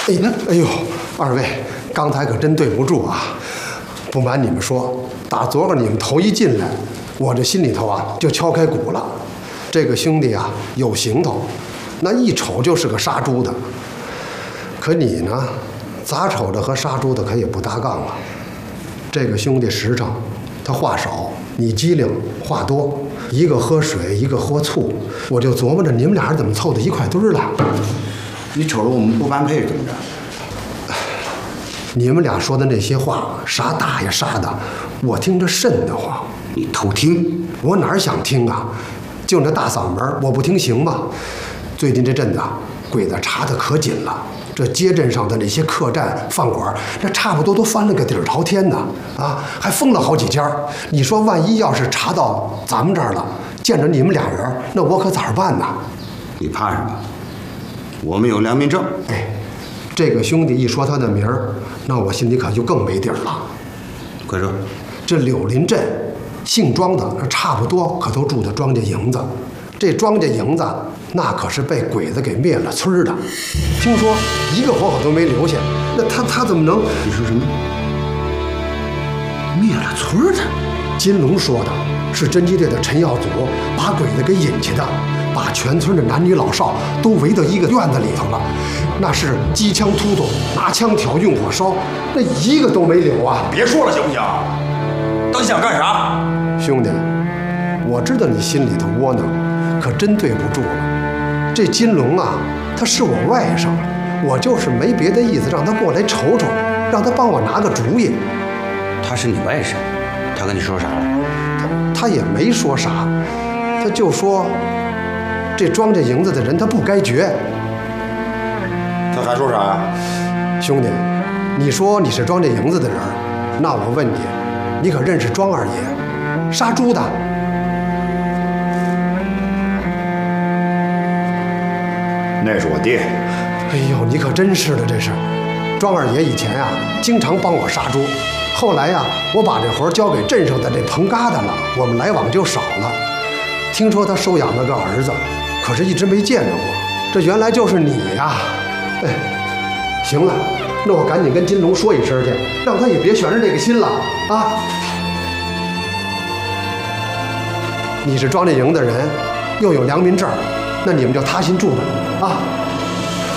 哎呦，二位，刚才可真对不住啊！不瞒你们说，打昨个你们头一进来，我这心里头啊就敲开鼓了。这个兄弟啊有行头，那一瞅就是个杀猪的。可你呢，咋瞅着和杀猪的可也不搭杠啊？这个兄弟实诚，他话少，你机灵话多，一个喝水，一个喝醋，我就琢磨着你们俩人怎么凑到一块堆儿了。 你瞅着我们不般配怎么着？ 你们俩说的那些话，啥大爷杀的，我听着瘆得慌。 你偷听？ 我哪儿想听啊？就那大嗓门，我不听行吗？最近这阵子啊，鬼子查得可紧了。这街镇上的那些客栈、饭馆，那差不多都翻了个底儿朝天呢，啊，还封了好几家。你说万一要是查到咱们这儿了，见着你们俩人，那我可咋办呢？ 你怕什么？我们有良民证。 哎，这个兄弟一说他的名儿，那我心里可就更没底儿了。 快说， 这柳林镇姓庄的，差不多可都住在庄稼营子。这庄稼营子那可是被鬼子给灭了村儿的，听说一个活口都没留下。那他怎么能？ 你说什么？灭了村儿的？ 金龙说的是侦缉队的陈耀祖把鬼子给引去的，把全村的男女老少都围到一个院子里头了，那是机枪突突，拿枪挑，用火烧，那一个都没留啊！ 别说了行不行？到底想干啥？ 兄弟，我知道你心里头窝囊，可真对不住了。这金龙啊，他是我外甥，我就是没别的意思，让他过来瞅瞅，让他帮我拿个主意。 他是你外甥，他跟你说啥了？ 他也没说啥，他就说这庄稼营子的人他不该绝。 他还说啥呀？ 兄弟，你说你是庄稼营子的人，那我问你，你可认识庄二爷，杀猪的？ 那是我爹。 哎呦，你可真是的，这是。庄二爷以前啊，经常帮我杀猪，后来呀，我把这活交给镇上的这棚疙瘩了，我们来往就少了。听说他收养了个儿子，可是一直没见着过。这原来就是你呀！哎，行了，那我赶紧跟金龙说一声去，让他也别悬着这个心了啊！你是庄稼营的人，又有良民证，那你们就踏心住着啊！